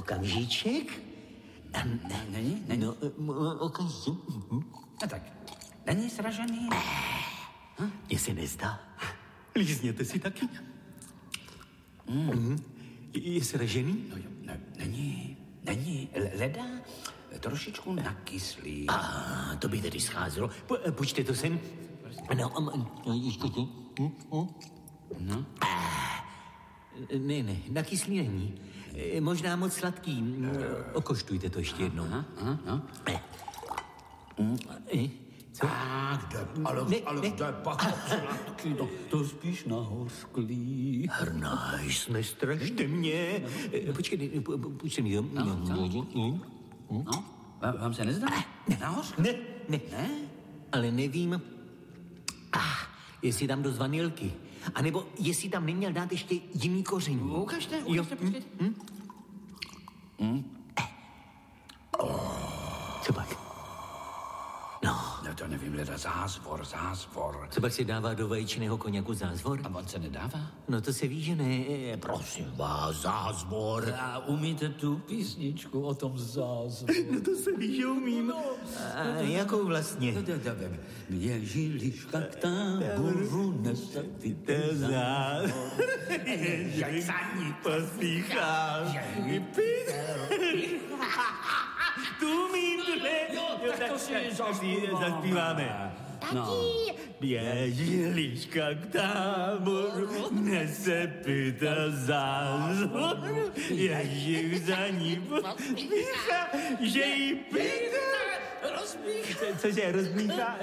Okamžíček. Není? No, okamžíček. No tak, není sražený? Mně se nezdá. Lízněte si taky. Je sražený? No jo, není. Leda trošičku nakyslý. To by tedy scházelo. Pojďte to sem. No, ještě ti. No. Ne, nakyslý není. Možná moc sladký. Okoštujte to ještě jednou. Co? Ale to je pak sladký, to spíš nahořklý. Hrnáš, nestrašte mě. Počkej mi, jo. No, vám se nezdá? Nahořklý? Ne. Ale nevím, jestli dám dost vanilky. A nebo jestli tam neměl dát ještě jiný koření. Ukažte, počkejte. Co pak? No. To nevím, Leda, zázvor. Co pak se dává do vaječného koněku zázvor? A on se nedává? No to se ví, že ne. Prosím vás, zázvor. A umíte tu písničku o tom zázvoru? No to se ví, že umím. A jakou vlastně? Ježíliška k táboru nese ty zázvor. Jak za ní poslýchám. Tu umím, tak to si zaspíváme. Tati! Ježíliška k táboru nese pyta zázvor. Ježíš za ní pospíchá, že jí pyta. Cože, rozmíchá?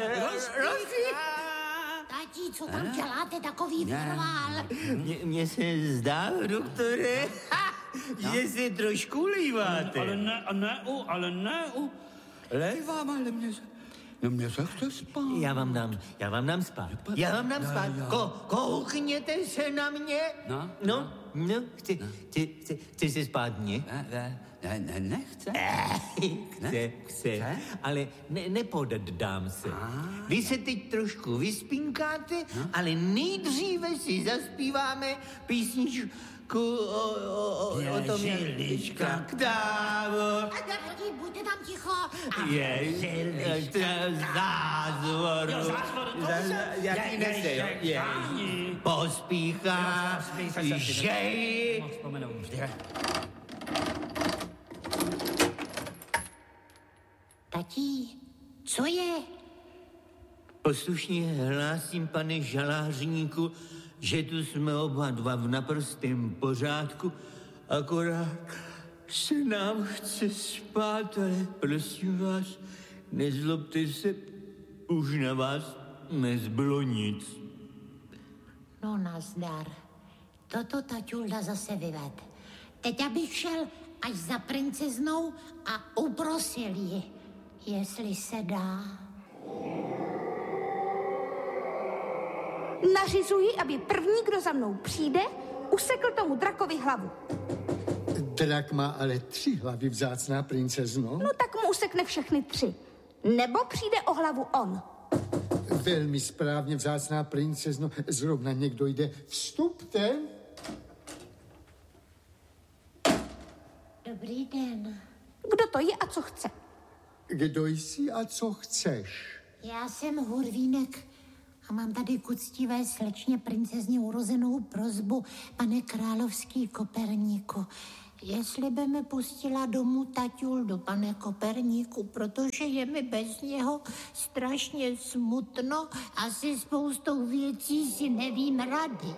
Tati, co tam děláte, takový vytrval? Mně se zdá, doktore, že si trošku líváte. Ale ne. Lejvám, ale mě se chce spát. Já vám dám spát. Koukněte se na mě. No, chci se spát mě. Nechce. Chce, ale nepoddám se. Vy se teď trošku vyspinkáte, ale nejdříve si zaspíváme písničku o tom, Ježíliška k táboru. Tati, buďte tam ticho. Zázvoru. Jaký nese, jo? Pospíchá, že ji... Tati, co je? Poslušně hlásím, pane žalářníku, že tu jsme oba dva v naprostém pořádku, akorát se nám chce spát, ale prosím vás, nezlobte se, už na vás nezbylo nic. No nazdar. Toto taťulda zase vyved. Teď abych šel až za princeznou a uprosil ji, jestli se dá. Nařizuji, aby první, kdo za mnou přijde, usekl tomu drakovi hlavu. Drak má ale 3 hlavy, vzácná princezno. No tak mu usekne všechny 3. Nebo přijde o hlavu on. Velmi správně, vzácná princezno. Zrovna někdo jde. Vstupte. Dobrý den. Kdo to je a co chce? Kdo jsi a co chceš? Já jsem Hurvínek a mám tady k uctivé slečně princezně urozenou prosbu, pane královský Koperníku. Jestli by mi pustila domů taťuldu, pane Koperníku, protože je mi bez něho strašně smutno a si spoustou věcí si nevím rady.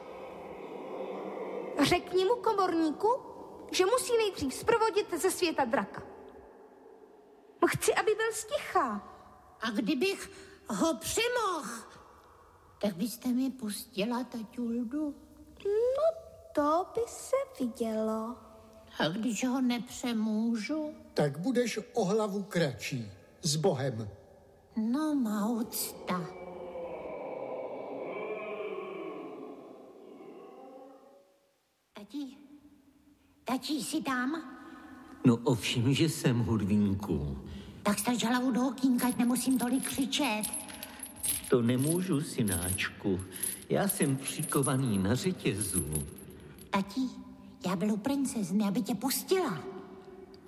Řekni mu, komorníku, že musí nejdřív zprovodit ze světa draka. Chci, aby byl sticha. A kdybych ho přemohl, tak byste mi pustila taťuldu? No, to by se vidělo. A když ho nepřemůžu? Tak budeš o hlavu kratší. S Bohem. No, má úcta. Tati, jsi tam? No ovšem, že jsem, Hurvínku. Tak strč hlavu do okýnka, ať nemusím tolik křičet. To nemůžu, synáčku. Já jsem přikovaný na řetězu. Tati, já byl u princezny, aby tě pustila.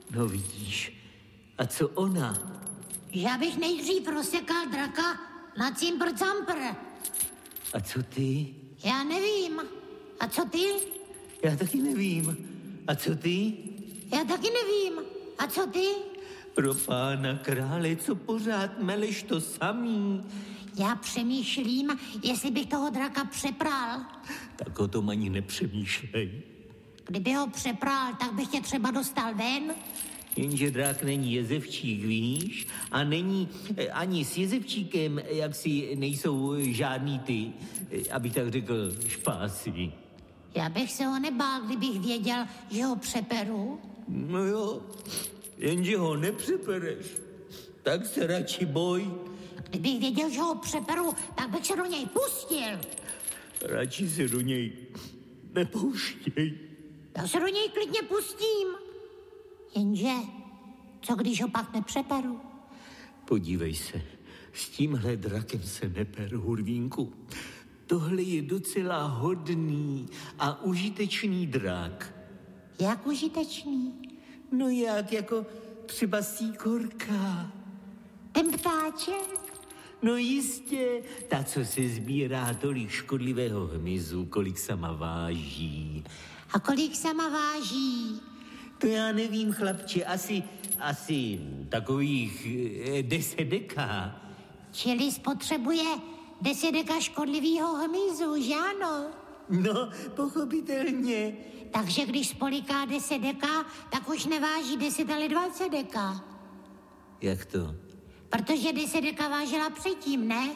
No vidíš, a co ona? Já bych nejdřív rozsekal draka na cimpr-campr. A co ty? Já nevím. A co ty? Já taky nevím. A co ty? Já taky nevím. A co ty? Pro pána krále, co pořád meleš to samý? Já přemýšlím, jestli bych toho draka přepral. Tak o tom ani nepřemýšlej. Kdyby ho přepral, tak bych tě třeba dostal ven. Jenže drák není jezevčík, víš? A není ani s jezevčíkem, jak si nejsou žádný ty, aby tak řekl, špásy. Já bych se ho nebál, kdybych věděl, že ho přeperu. No jo, jenže ho nepřepereš. Tak se radši boj. Kdybych věděl, že ho přeperu, tak bych se do něj pustil. Radši se do něj nepouštěj. Já se do něj klidně pustím. Jenže, co když ho pak nepřeperu? Podívej se, s tímhle drakem se neper, Hurvínku. Tohle je docela hodný a užitečný drak. Jak užitečný? No jak, jako třeba síkorka. Ten ptáček? No jistě, ta, co se sbírá tolik škodlivého hmyzu, kolik sama váží. A kolik sama váží? To já nevím, chlapče, asi takových 10 deka. Čili spotřebuje 10 deka škodlivého hmyzu, že ano? No, pochopitelně. Takže když spoliká 10 deka, tak už neváží 10, ale 20 deka. Jak to? Protože 10 deka vážila předtím, ne?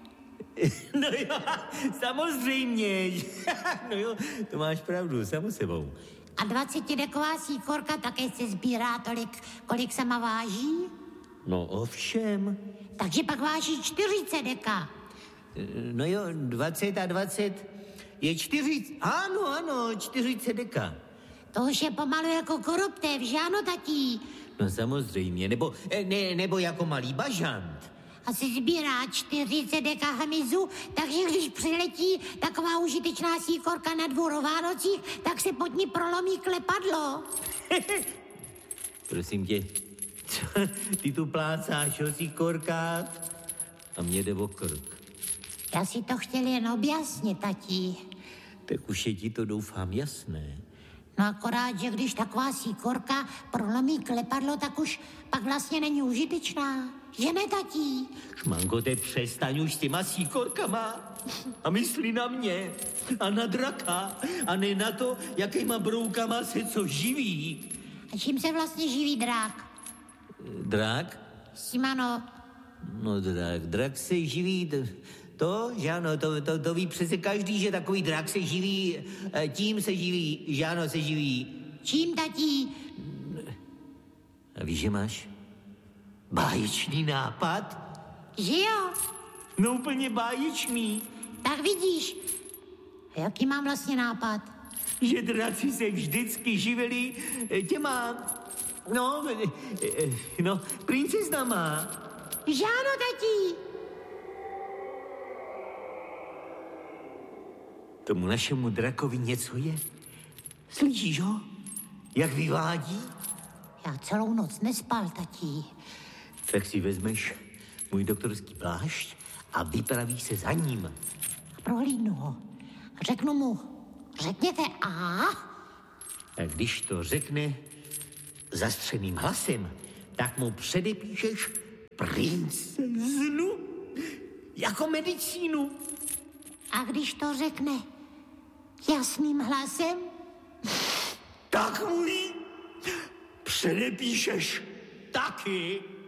No jo, samozřejmě. No jo, to máš pravdu, samo sebou. A 20deková síkorka také se sbírá tolik, kolik sama váží? No ovšem. Takže pak váží 40 deka. No jo, 20 a 20 je 40. Ano, 40 deka. To už je pomalu jako koroptev, že ano, tatí? No samozřejmě, nebo jako malý bažant. A se sbírá 40 deka hmyzu, takže když přiletí taková užitečná síkorka na dvůr o Vánocích, tak se pod ní prolomí klepadlo. Prosím tě, co ty tu plácáš o síkorkách a mě jde o krk. Já si to chtěl jen objasnit, tatí. Tak už je ti to, doufám, jasné. No akorát, že když taková síkorka prolomí klepadlo, tak už pak vlastně není užitečná. Že ne, tatí? Šmanko, te přestaň už s těma síkorkama a myslí na mě a na draka a ne na to, jakýma broukama se co živí. A čím se vlastně živí drák? Drak? S tím ano. No drak se živí, to, že ano, to ví přece každý, že takový drak se živí, tím se živí, že ano, se živí. Čím, tatí? A víš, že máš báječný nápad? Že jo? No úplně báječný. Tak vidíš. A jaký mám vlastně nápad? Že draci se vždycky živili těma, princeznama. Že ano, tatí? Tomu našemu drakovi něco je. Slyšíš ho? Jak vyvádí? Já celou noc nespal, tatí. Tak si vezmeš můj doktorský plášť a vypravíš se za ním. A prohlídnu ho. Řeknu mu, řekněte A. A když to řekne zastřeným hlasem, tak mu předepíšeš princeznu jako medicínu. A když to řekne jasným hlasem? Tak mu ji předepíšeš taky.